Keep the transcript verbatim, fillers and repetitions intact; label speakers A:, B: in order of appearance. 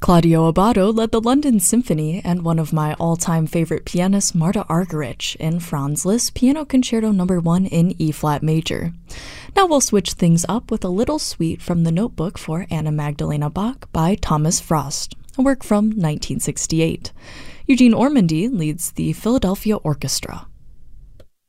A: Claudio Abbado led the London Symphony and one of my all-time favorite pianists, Marta Argerich, in Franz Liszt's Piano Concerto Number one in E-flat major. Now we'll switch things up with a little suite from the Notebook for Anna Magdalena Bach by Thomas Frost, a work from nineteen sixty-eight. Eugene Ormandy leads the Philadelphia Orchestra.